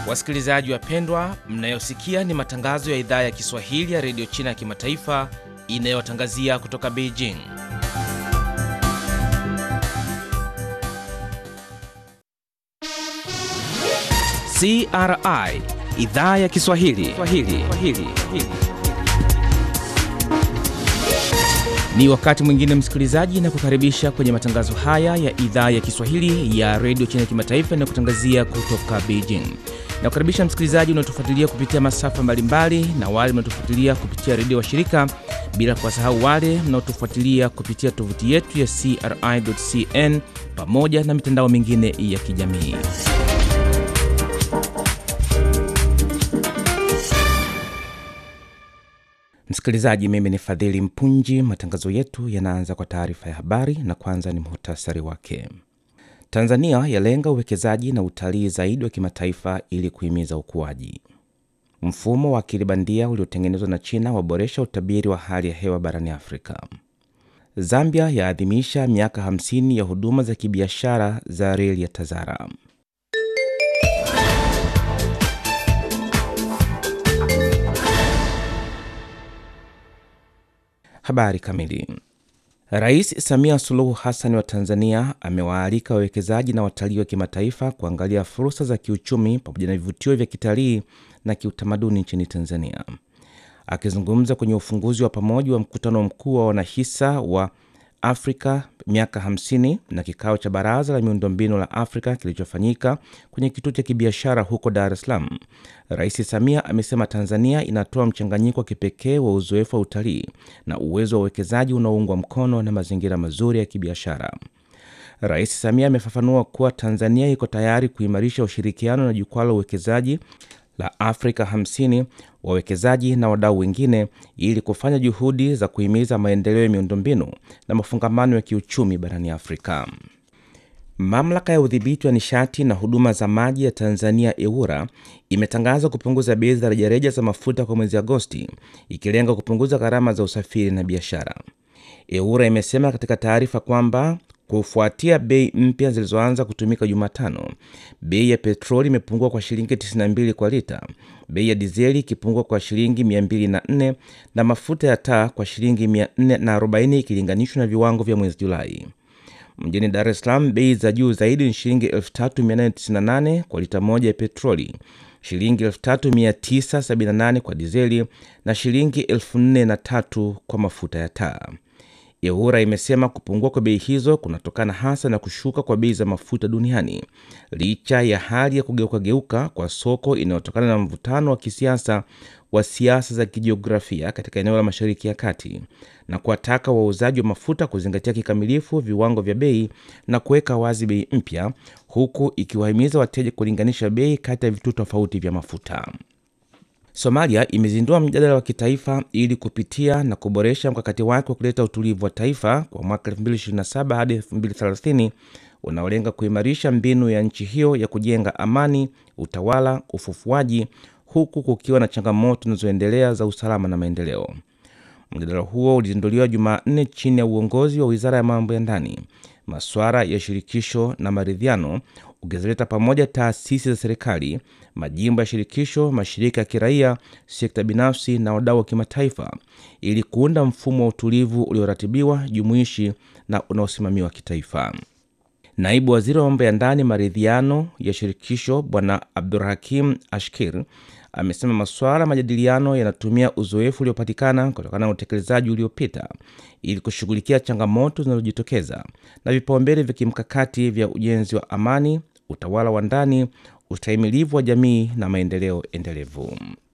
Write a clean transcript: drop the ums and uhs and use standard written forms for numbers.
Wasikilizaji wapendwa, mnayosikia ni matangazo ya idhaa ya Kiswahili ya Radio China ya Kimataifa inayotangazia kutoka Beijing. CRI, idhaa ya Kiswahili. Ni wakati mwingine msikilizaji, na kukaribisha kwenye matangazo haya ya idhaa ya Kiswahili ya Radio China ya Kimataifa na kutangazia kutoka Beijing. Na kukaribisha msikilizaji unaotufuatilia kupitia masafa mbalimbali na wale mnaotufuatilia kupitia redio wa shirika, bila kuwasahau wale mnaotufuatilia kupitia tovuti yetu ya CRI.cn pamoja na mitandao mingine ya kijamii. Msikilizaji, mimi ni Fadhili Mpunji. Matangazo yetu yanaanza kwa taarifa ya habari, na kwanza ni muhtasari wake. Tanzania yalenga uwekezaji na utalii zaidi wa kimataifa ili kuhimiza ukuaji. Mfumo wa akili bandia uliotengenezwa na China waboresha utabiri wa hali ya hewa barani Afrika. Zambia yaadhimisha miaka 50 ya huduma za kibiashara za reli ya Tazara. Habari kamili. Rais Samia Suluhu Hassan wa Tanzania amewaalika wawekezaji na watalii wa kimataifa kuangalia fursa za kiuchumi pamoja na vivutio vya kitalii na kiutamaduni nchini Tanzania. Akizungumza kwenye ufunguzi wa pamoja wa mkutano mkuu wa wanahisa wa Afrika miaka 50 na kikao cha baraza la miundombinu la Afrika kilichofanyika kwenye kituo cha kibiashara huko Dar es Salaam, Rais Samia amesema Tanzania inatoa mchanganyiko wa kipekee wa uzoefu wa utalii na uwezo wa uwekezaji unaoungwa mkono na mazingira mazuri ya kibiashara. Rais Samia amefafanua kuwa Tanzania iko tayari kuimarisha ushirikiano na jukwaa la uwekezaji la Afrika 50, wawekezaji na wadau wengine ili kufanya juhudi za kuhimiza maendeleo ya miundombinu na mafungamano ya kiuchumi barani Afrika. Mamlaka ya udhibiti wa nishati na huduma za maji ya Tanzania EWURA imetangaza kupunguza bei za rejareja za mafuta kwa mwezi Agosti, ikilenga kupunguza gharama za usafiri na biashara. EWURA imesema katika taarifa kwamba kufuatia bei mpya zilizoanza kutumika Jumatano, bei ya petroli imepungua kwa shilingi 92 kwa lita, bei ya dizeli ikipungua kwa shilingi 204 na mafuta ya taa kwa shilingi 440 ikilinganishwa na viwango vya mwezi Julai. Mjini Dar es Salaam, bei za juu zaidi ni shilingi 3898 kwa lita moja ya petroli, shilingi 3978 kwa dizeli na shilingi 4003 kwa mafuta ya taa. EWURA imesema kupungua kwa bei hizo kunatokana hasa na kushuka kwa bei za mafuta duniani, licha ya hali ya kugeuka kwa soko inayotokana na mvutano wa kisiasa wa siasa za kijiografia katika eneo la Mashariki ya Kati, na kuwataka wauzaji wa mafuta kuzingatia kikamilifu viwango vya bei na kuweka wazi bei mpya, huku ikiwahimiza wateja kulinganisha bei kati ya vituo tofauti vya mafuta. Somalia imezindua mjadala wa kitaifa ili kupitia na kuboresha mkakati wake wa kuleta utulivu wa taifa kwa mwaka 2027 hadi 2030 unaolenga kuimarisha mbinu ya nchi hiyo ya kujenga amani, utawala, ufufuaji, huku kukiwa na changamoto zinazoendelea za usalama na maendeleo. Mjadala huo ulizinduliwa Jumanne chini ya uongozi wa Wizara ya Mambo ya Ndani, masuala ya shirikisho na maridhiano, ukizileta pamoja taasisi za serikali, majimbo ya shirikisho, mashirika ya kiraia, sekta binafsi na wadau wa kimataifa ili kuunda mfumo wa utulivu ulioratibiwa, jumuishi na unaosimamiwa kitaifa. Naibu Waziri wa Mambo ya Ndani, maridhiano ya shirikisho, Bwana Abdurhakim Ashkir amesema masuala majadiliano yanatumia uzoefu uliopatikana kutokana na utekelezaji uliopita ili kushughulikia changamoto zinazojitokeza na vipaumbele vya kimkakati vya ujenzi wa amani, utawala wa ndani, ustahimilivu wa jamii na maendeleo endelevu.